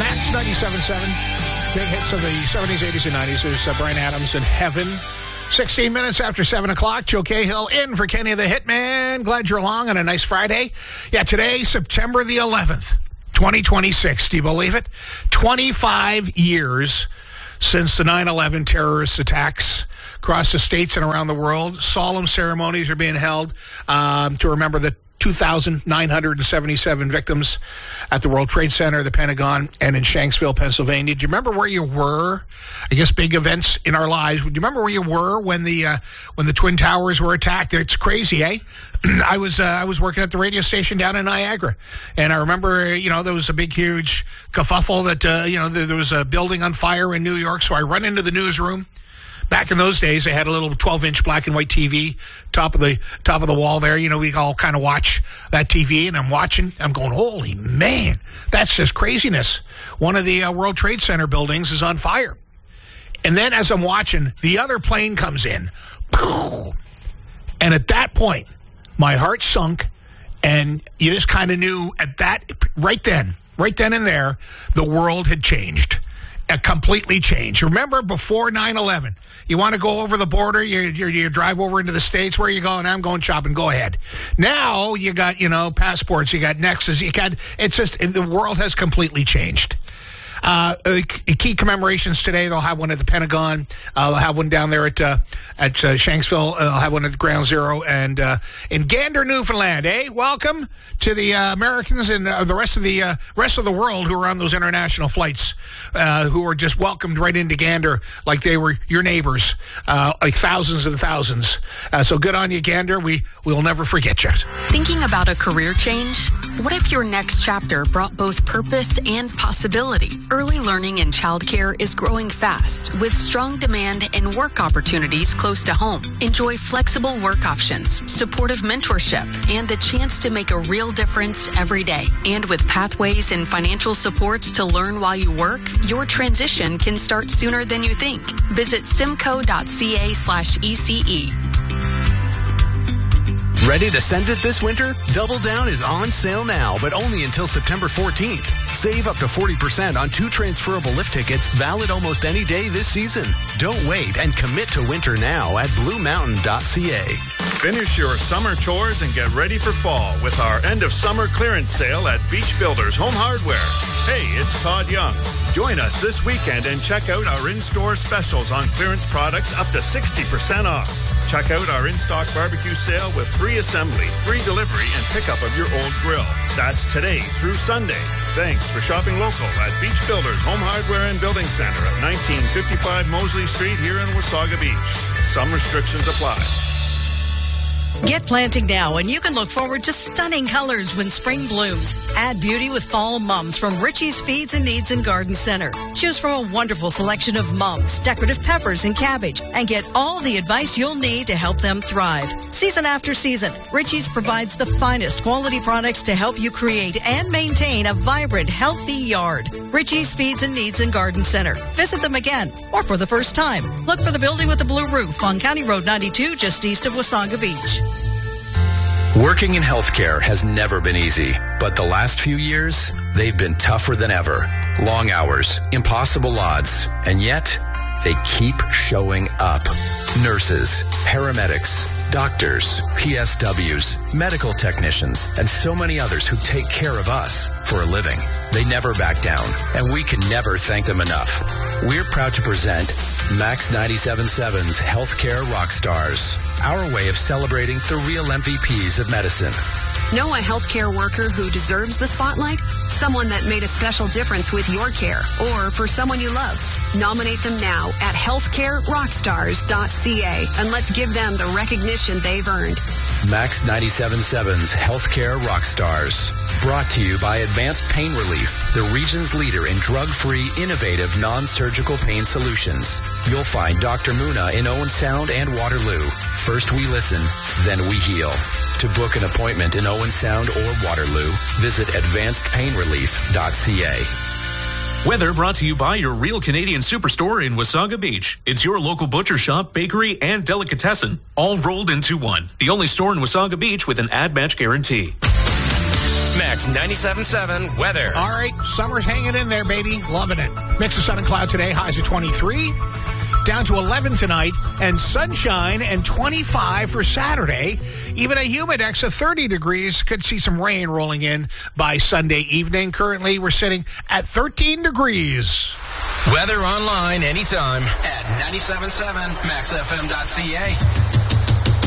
Max 97.7. Big hits of the 70s, 80s, and 90s. There's Bryan Adams in Heaven. 16 minutes after 7 o'clock. Joe Cahill in for Kenny the Hitman. Glad you're along on a nice Friday. Yeah, today, September the 11th, 2026. Do you believe it? 25 years since the 9/11 terrorist attacks across the states and around the world. Solemn ceremonies are being held to remember the 2,977 victims at the World Trade Center, the Pentagon, and in Shanksville, Pennsylvania. Do you remember where you were? I guess big events in our lives. Do you remember where you were when the Twin Towers were attacked? It's crazy, eh? I was working at the radio station down in Niagara, and I remember, there was a big, huge kerfuffle that, there was a building on fire in New York, so I run into the newsroom. Back in those days, they had a little 12-inch black and white TV, top of the wall there. We all kind of watch that TV, and I'm watching. I'm going, holy man, that's just craziness. One of the World Trade Center buildings is on fire. And then as I'm watching, the other plane comes in. And at that point, my heart sunk, and you just kind of knew at that, right then and there, the world had changed. Completely changed. Remember before 9/11, you want to go over the border, you drive over into the States. Where are you going? I'm going shopping. Go ahead. Now you got, passports, you got Nexus, it's just, the world has completely changed. Key commemorations today. They'll have one at the Pentagon. They'll have one down there at Shanksville. They'll have one at the Ground Zero and in Gander, Newfoundland. Welcome to the Americans and the rest of the world who are on those international flights, who are just welcomed right into Gander like they were your neighbors, like thousands and thousands. So good on you, Gander. We'll never forget you. Thinking about a career change? What if your next chapter brought both purpose and possibility? Early learning in childcare is growing fast with strong demand and work opportunities close to home. Enjoy flexible work options, supportive mentorship, and the chance to make a real difference every day. And with pathways and financial supports to learn while you work, your transition can start sooner than you think. Visit simco.ca/ECE. Ready to send it this winter? Double Down is on sale now, but only until September 14th. Save up to 40% on 2 transferable lift tickets, valid almost any day this season. Don't wait and commit to winter now at bluemountain.ca. Finish your summer chores and get ready for fall with our end of summer clearance sale at Beach Builders Home Hardware. Hey, it's Todd Young. Join us this weekend and check out our in-store specials on clearance products up to 60% off. Check out our in-stock barbecue sale with free assembly, free delivery, and pickup of your old grill. That's today through Sunday. Thanks for shopping local at Beach Builders Home Hardware and Building Center at 1955 Mosley Street here in Wasaga Beach. Some restrictions apply. Get planting now, and you can look forward to stunning colors when spring blooms. Add beauty with fall mums from Richie's Feeds and Needs and Garden Center. Choose from a wonderful selection of mums, decorative peppers, and cabbage, and get all the advice you'll need to help them thrive. Season after season, Richie's provides the finest quality products to help you create and maintain a vibrant, healthy yard. Richie's Feeds and Needs and Garden Center. Visit them again, or for the first time. Look for the building with the blue roof on County Road 92, just east of Wasaga Beach. Working in healthcare has never been easy, but the last few years, they've been tougher than ever. Long hours, impossible odds, and yet they keep showing up. Nurses, paramedics, doctors, PSWs, medical technicians, and so many others who take care of us for a living. They never back down, and we can never thank them enough. We're proud to present Max 97.7's Healthcare Rockstars, our way of celebrating the real MVPs of medicine. Know a healthcare worker who deserves the spotlight? Someone that made a special difference with your care or for someone you love. Nominate them now at healthcarerockstars.ca and let's give them the recognition they've earned. Max 97.7's Healthcare Rockstars. Brought to you by Advanced Pain Relief, the region's leader in drug-free, innovative, non-surgical pain solutions. You'll find Dr. Muna in Owen Sound and Waterloo. First we listen, then we heal. To book an appointment in Owen Sound or Waterloo, visit advancedpainrelief.ca. Weather brought to you by your Real Canadian Superstore in Wasaga Beach. It's your local butcher shop, bakery, and delicatessen, all rolled into one. The only store in Wasaga Beach with an ad match guarantee. Max 97.7 weather. All right, summer's hanging in there, baby. Loving it. Mix of sun and cloud today. Highs of 23. Down to 11 tonight. And sunshine and 25 for Saturday. Even a humidex of 30 degrees. Could see some rain rolling in by Sunday evening. Currently, we're sitting at 13 degrees. Weather online anytime at 97.7 maxfm.ca.